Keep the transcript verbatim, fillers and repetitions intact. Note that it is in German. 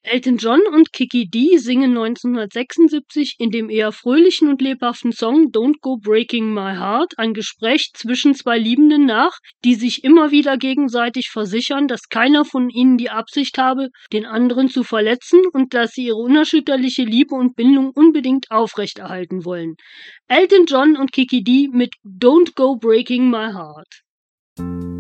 Elton John und Kiki Dee singen neunzehnhundertsechsundsiebzig in dem eher fröhlichen und lebhaften Song „Don't Go Breaking My Heart“ ein Gespräch zwischen zwei Liebenden nach, die sich immer wieder gegenseitig versichern, dass keiner von ihnen die Absicht habe, den anderen zu verletzen und dass sie ihre unerschütterliche Liebe und Bindung unbedingt aufrechterhalten wollen. Elton John und Kiki Dee mit „Don't Go Breaking My Heart“.